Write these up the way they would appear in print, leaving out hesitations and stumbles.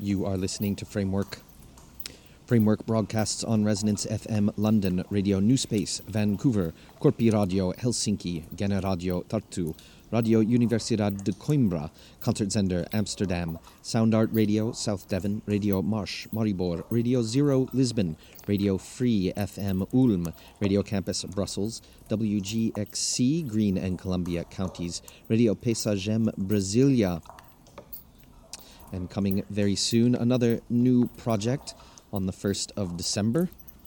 You are listening to Framework. Framework broadcasts on Resonance FM London, Radio New Space, Vancouver, Korpi Radio Helsinki, Gene Radio Tartu, Radio Universidad de Coimbra, Concertzender Amsterdam, Sound Art Radio South Devon, Radio Marsh Maribor, Radio Zero Lisbon, Radio Free FM Ulm, Radio Campus Brussels, WGXC Green and Columbia Counties, Radio Paysagem Brasilia. And coming very soon, another new project on the 1st of December.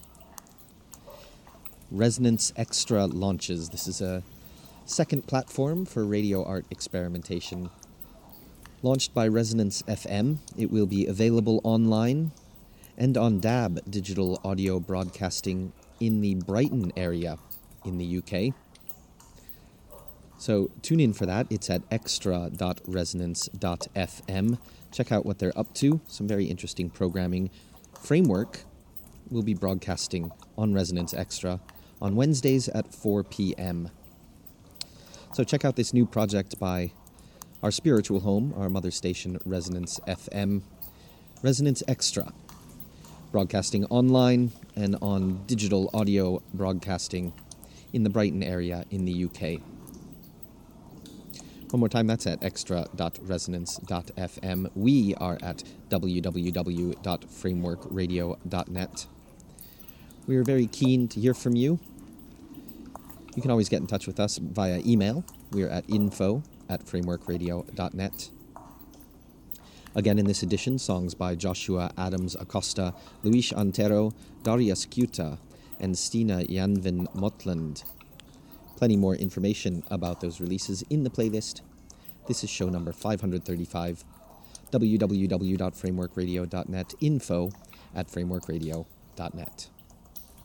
Resonance Extra launches. This is a second platform for radio art experimentation. Launched by Resonance FM, it will be available online and on DAB, digital audio broadcasting, in the Brighton area in the UK. So tune in for that. It's at extra.resonance.fm. Check out what they're up to. Some very interesting programming. Framework will be broadcasting on Resonance Extra on Wednesdays at 4 p.m. So check out this new project by our spiritual home, our mother station, Resonance FM. Resonance Extra, broadcasting online and on digital audio broadcasting in the Brighton area in the UK. One more time, that's at extra.resonance.fm. We are at www.frameworkradio.net. We are very keen to hear from you. You can always get in touch with us via email. We are at info@frameworkradio.net. Again, in this edition, songs by Joshua Adams Acosta, Luis Antero, Darius Cuta, and Stina Janvin Motland. Plenty more information about those releases in the playlist. This is show number 535. www.frameworkradio.net, info@frameworkradio.net.